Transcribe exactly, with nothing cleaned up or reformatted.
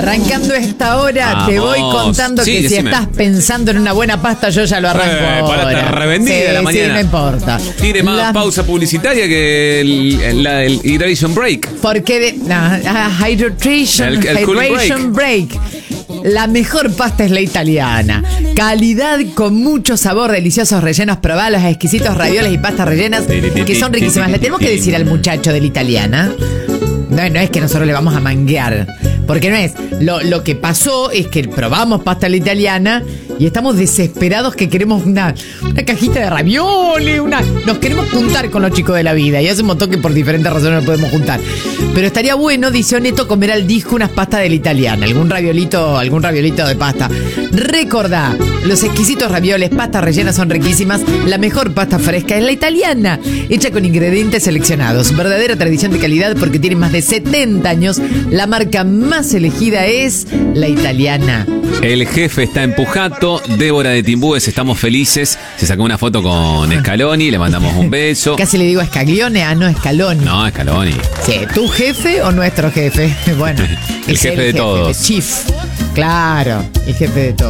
Arrancando esta hora, Vamos. te voy contando Sí, que si decime. estás pensando en una buena pasta, yo ya lo arranco Eh, ahora. para estar revendida sí, de la mañana. Sí, no importa. Tiene más La- pausa publicitaria que el, el, la- el Hydration Break. Porque de, no, ah, hydration, El- el cooling hydration break. La mejor pasta es la italiana. Calidad con mucho sabor, deliciosos rellenos, probalos, exquisitos ravioles y pastas rellenas que son riquísimas. Le tenemos que decir al muchacho de la italiana. No, no es que nosotros le vamos a manguear. Porque no es. Lo, lo que pasó es que probamos pasta a la italiana y estamos desesperados que queremos una, una cajita de ravioli, una. Nos queremos juntar con los chicos de la vida. Y hace un montón que por diferentes razones no podemos juntar. Pero estaría bueno, dice Oneto, comer al disco unas pastas de la italiana. Algún raviolito, algún raviolito de pasta. Recordá, los exquisitos ravioles, pastas rellenas son riquísimas. La mejor pasta fresca es la italiana, hecha con ingredientes seleccionados. Verdadera tradición de calidad porque tiene más de setenta años. La marca más elegida es la italiana. El jefe está en Pujato. Débora de Timbúes, estamos felices. Se sacó una foto con Scaloni. Le mandamos un beso. Casi le digo Scaglione, ah, no, Scaloni. No, Scaloni. Sí, ¿tu jefe o nuestro jefe? Bueno, El es jefe de todos. el chief. Claro, el jefe de todos.